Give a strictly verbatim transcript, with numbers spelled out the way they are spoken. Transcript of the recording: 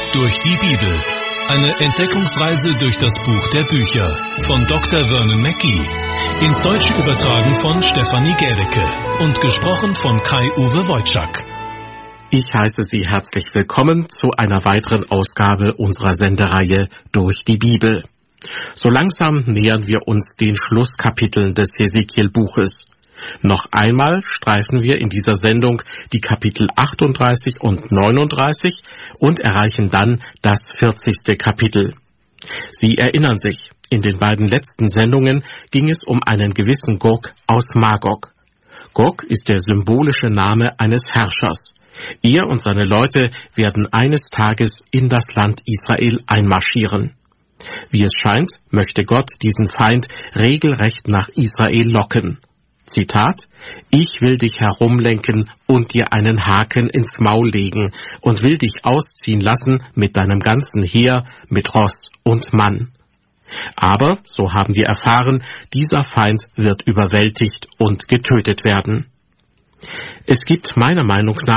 Durch die Bibel. Eine Entdeckungsreise durch das Buch der Bücher von Doktor Vernon Mackey. Ins Deutsche übertragen von Stefanie Gädecke und gesprochen von Kai-Uwe Wojczak. Ich heiße Sie herzlich willkommen zu einer weiteren Ausgabe unserer Sendereihe Durch die Bibel. So langsam nähern wir uns den Schlusskapiteln des Hesekiel-Buches. Noch einmal streifen wir in dieser Sendung die Kapitel achtunddreißig und neununddreißig und erreichen dann das vierzigste Kapitel. Sie erinnern sich, in den beiden letzten Sendungen ging es um einen gewissen Gog aus Magog. Gog ist der symbolische Name eines Herrschers. Er und seine Leute werden eines Tages in das Land Israel einmarschieren. Wie es scheint, möchte Gott diesen Feind regelrecht nach Israel locken. Zitat: Ich will dich herumlenken und dir einen Haken ins Maul legen und will dich ausziehen lassen mit deinem ganzen Heer, mit Ross und Mann. Aber, so haben wir erfahren, dieser Feind wird überwältigt und getötet werden. Es gibt meiner Meinung nach